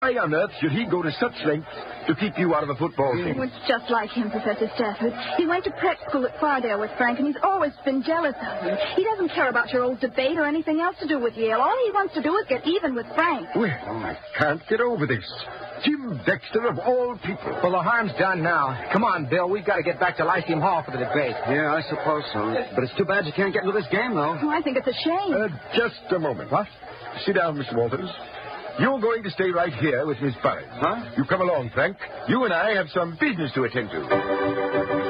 Why on earth should he go to such lengths to keep you out of a football team? Oh, it's just like him, Professor Stafford. He went to prep school at Fardale with Frank, and he's always been jealous of him. He doesn't care about your old debate or anything else to do with Yale. All he wants to do is get even with Frank. Well, I can't get over this. Jim Dexter, of all people. Well, the harm's done now. Come on, Bill. We've got to get back to Lyceum Hall for the debate. Yeah, I suppose so. But it's too bad you can't get into this game, though. Oh, I think it's a shame. Just a moment. What? Sit down, Mr. Walters. You're going to stay right here with Miss Burris. Huh? You come along, Frank. You and I have some business to attend to.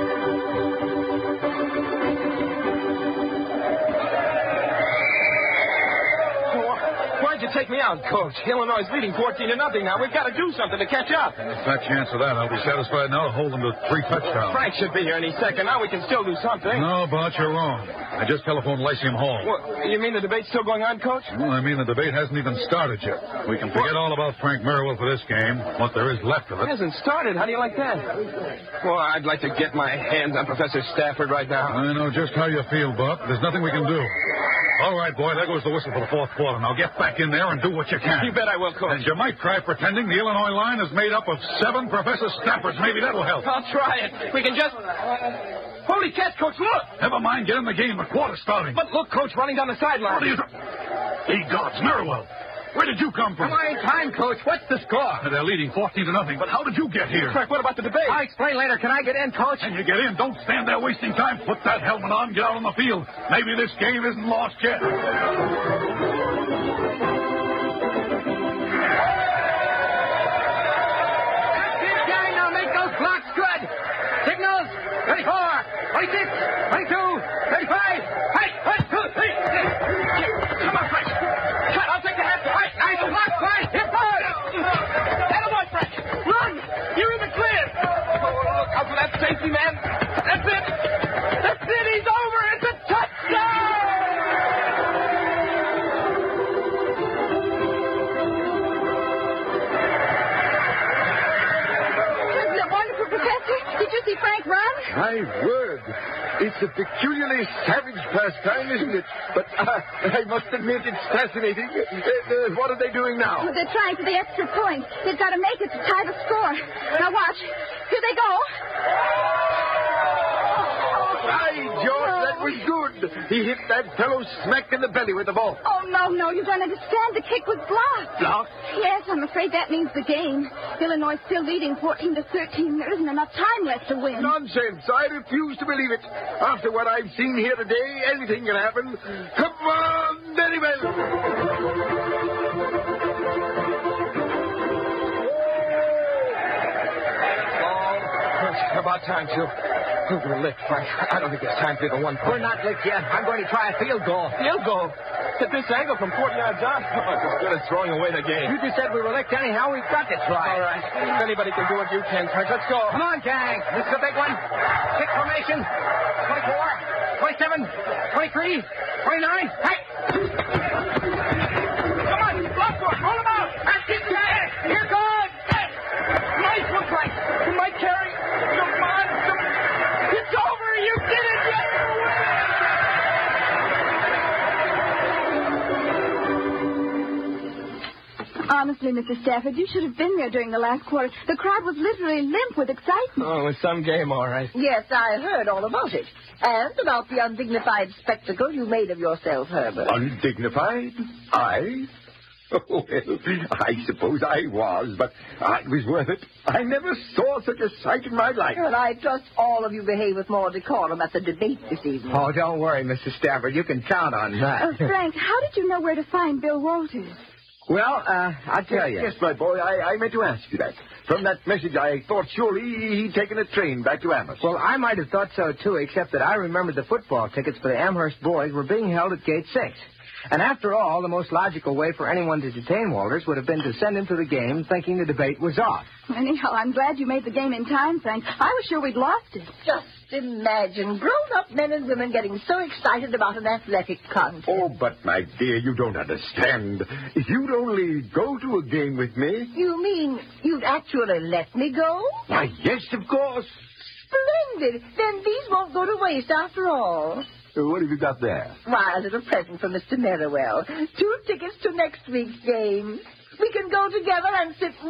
Why'd you take me out, Coach? Illinois is leading 14-0 now. We've got to do something to catch up. There's no chance of that. I'll be satisfied now to hold them to 3 touchdowns. Frank should be here any second. Now we can still do something. No, Bart, you're wrong. I just telephoned Lyceum Hall. What, you mean the debate's still going on, Coach? Well, I mean the debate hasn't even started yet. We can forget all about Frank Merriwell for this game, what there is left of It it. hasn't started. How do you like that? Well, I'd like to get my hands on Professor Stafford right now. I know just how you feel, Bart. There's nothing we can do. All right, boy, there goes the whistle for the fourth quarter. Now get back in there and do what you can. You bet I will, Coach. And you might try pretending the Illinois line is made up of 7 Professor Staffords. Maybe that'll help. I'll try it. We can just... Holy cats, Coach, look! Never mind, get in the game. The quarter's starting. But look, Coach, running down the sideline. What are you... Hey, gods, Merriwell. Where did you come from? Come on, time, Coach. What's the score? They're leading 14-0, but how did you get here? Frank, what about the debate? I'll explain later. Can I get in, Coach? And you get in. Don't stand there wasting time. Put that helmet on. Get out on the field. Maybe this game isn't lost yet. Now make those blocks good. Signals. 34, 26, 22, 35. Hey, 1, 2, 3. Come on, Frank. Cut, I'll take the half. Right, nice block, right. Hit forward. Attaboy, Frank. Run. You're in the clear. Oh, look out for that safety, man. That's it. That's it. He's over. It's a touchdown. Isn't it wonderful, Professor? Did you see Frank run? My word. It's a peculiarly savage pastime, isn't it? But I must admit it's fascinating. What are they doing now? Well, they're trying for the extra point. They've got to make it to tie the score. Now watch. Here they go. By George, that was good. He hit that fellow smack in the belly with the ball. Oh, no, you don't understand. The kick was blocked. Blocked? Yes, I'm afraid that means the game. Illinois is still leading 14-13. There isn't enough time left to win. Nonsense. I refuse to believe it. After what I've seen here today, anything can happen. Come on, very well. About time, Joe. We're licked, Frank. I don't think there's time for the 1 point. We're not licked yet. I'm going to try a field goal. Field goal. At this angle from 40 yards out. Oh, it's as good as throwing away the game. You just said we were licked anyhow. We've got to try. All right. If anybody can do it, you can, Frank. Let's go. Come on, gang. This is a big one. Kick formation. 24, 27, 23, 29. Hey! Come on, block for it. Roll him out. That's it, guys. Here goes. Nice one, Frank. You might carry. Come on. It's over. You did it. Yes, Honestly, Mr. Stafford, you should have been there during the last quarter. The crowd was literally limp with excitement. Oh, it was some game, all right. Yes, I heard all about it. And about the undignified spectacle you made of yourself, Herbert. Undignified? I? Oh, well, I suppose I was, but it was worth it. I never saw such a sight in my life. And I trust all of you behave with more decorum at the debate this evening. Oh, don't worry, Mr. Stafford. You can count on that. Frank, how did you know where to find Bill Walters? Well, I'll tell you. Yes, my boy, I meant to ask you that. From that message, I thought surely he'd taken a train back to Amherst. Well, I might have thought so, too, except that I remembered the football tickets for the Amherst boys were being held at Gate 6. And after all, the most logical way for anyone to detain Walters would have been to send him to the game thinking the debate was off. Anyhow, I'm glad you made the game in time, Frank. I was sure we'd lost it. Just imagine grown-up men and women getting so excited about an athletic contest. Oh, but, my dear, you don't understand. If you'd only go to a game with me... You mean you'd actually let me go? Why, yes, of course. Splendid. Then these won't go to waste after all. What have you got there? Why, a little present from Mr. Merriwell. 2 tickets to next week's game. We can go together and sit